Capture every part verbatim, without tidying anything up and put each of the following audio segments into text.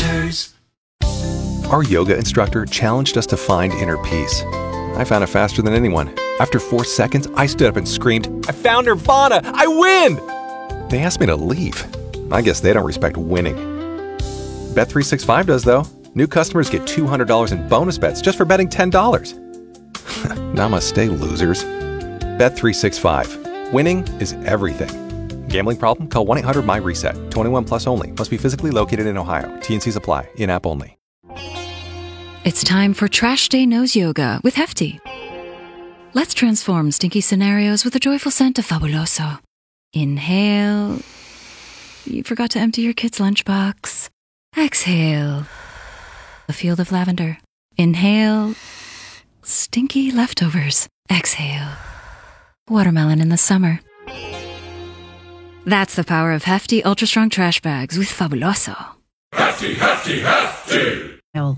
Factors. Our yoga instructor challenged us to find inner peace. I found it faster than anyone. After four seconds, I stood up and screamed, "I found Nirvana! I win!" They asked me to leave. I guess they don't respect winning. Bet three sixty-five does, though. New customers get two hundred dollars in bonus bets just for betting ten dollars. Namaste, losers. Bet three sixty-five. Winning is everything. Gambling problem? Call one eight hundred M Y reset. twenty-one plus only. Must be physically located in Ohio. T N Cs apply. In-app only. It's time for Trash Day Nose Yoga with Hefty. Let's transform stinky scenarios with a joyful scent of Fabuloso. Inhale. You forgot to empty your kid's lunchbox. Exhale. A field of lavender. Inhale. Stinky leftovers. Exhale. Watermelon in the summer. That's the power of Hefty Ultra Strong Trash Bags with Fabuloso. Hefty, hefty, hefty!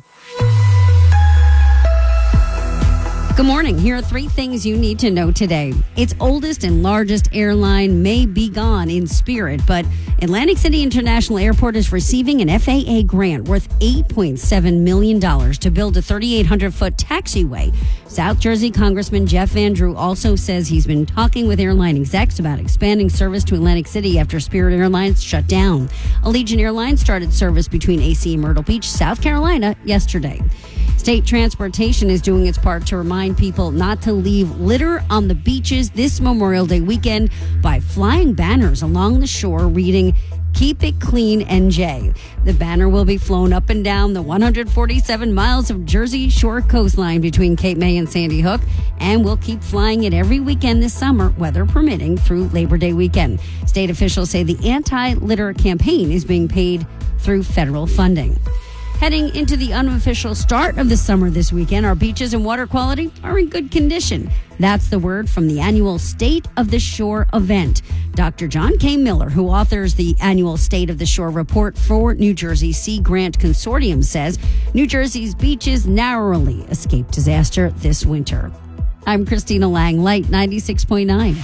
Good morning. Here are three things you need to know today. Its oldest and largest airline may be gone in spirit, but Atlantic City International Airport is receiving an F A A grant worth eight point seven million dollars to build a thirty-eight hundred foot taxiway. South Jersey Congressman Jeff Van Drew also says he's been talking with airline execs about expanding service to Atlantic City after Spirit Airlines shut down. Allegiant Airlines started service between A C and Myrtle Beach, South Carolina, yesterday. State Transportation is doing its part to remind people not to leave litter on the beaches this Memorial Day weekend by flying banners along the shore reading, "Keep it clean, N J." The banner will be flown up and down the one hundred forty-seven miles of Jersey Shore coastline between Cape May and Sandy Hook, and we'll keep flying it every weekend this summer, weather permitting, through Labor Day weekend. State officials say the anti-litter campaign is being paid through federal funding. Heading into the unofficial start of the summer this weekend, our beaches and water quality are in good condition. That's the word from the annual State of the Shore event. Doctor John K. Miller, who authors the annual State of the Shore report for New Jersey Sea Grant Consortium, says New Jersey's beaches narrowly escaped disaster this winter. I'm Christina Lang, Light ninety-six point nine.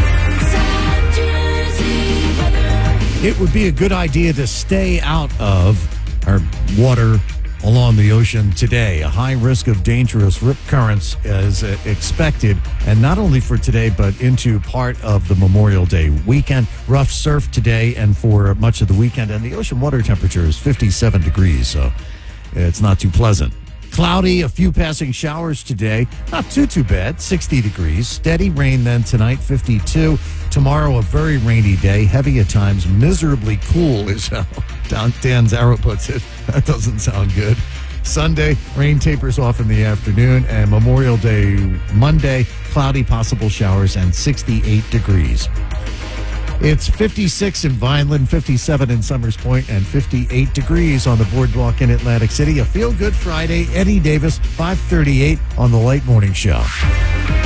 It would be a good idea to stay out of our water along the ocean today. A high risk of dangerous rip currents is uh, expected, and not only for today, but into part of the Memorial Day weekend. Rough surf today and for much of the weekend, and the ocean water temperature is fifty-seven degrees, so it's not too pleasant. Cloudy, a few passing showers today. Not too, too bad. sixty degrees. Steady rain then tonight, fifty-two. Tomorrow, a very rainy day. Heavy at times. Miserably cool is how Dan Zarrow puts it. That doesn't sound good. Sunday, rain tapers off in the afternoon. And Memorial Day, Monday, cloudy, possible showers, and sixty-eight degrees. It's fifty-six in Vineland, fifty-seven in Summers Point, and fifty-eight degrees on the boardwalk in Atlantic City. A feel-good Friday. Eddie Davis, five thirty-eight on the Light Morning Show.